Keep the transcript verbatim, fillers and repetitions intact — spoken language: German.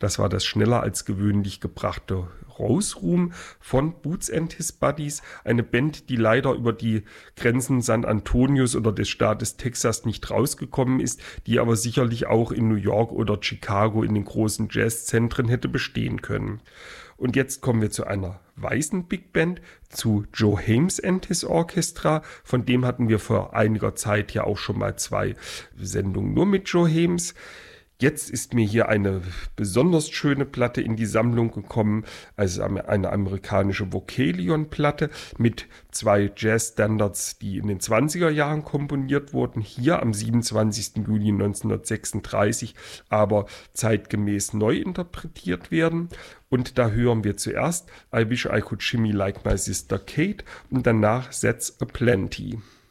Das war das schneller als gewöhnlich gebrachte Rose Room von Boots and His Buddies, eine Band, die leider über die Grenzen San Antonios oder des Staates Texas nicht rausgekommen ist, die aber sicherlich auch in New York oder Chicago in den großen Jazzzentren hätte bestehen können. Und jetzt kommen wir zu einer weißen Big Band, zu Joe Hames and His Orchestra. Von dem hatten wir vor einiger Zeit ja auch schon mal zwei Sendungen nur mit Joe Hames. Jetzt ist mir hier eine besonders schöne Platte in die Sammlung gekommen, also eine amerikanische Vocalion-Platte mit zwei Jazz-Standards, die in den zwanziger Jahren komponiert wurden, hier am siebenundzwanzigsten Juli neunzehnhundertsechsunddreißig, aber zeitgemäß neu interpretiert werden. Und da hören wir zuerst I Wish I Could Shimmy Like My Sister Kate und danach That's a Plenty.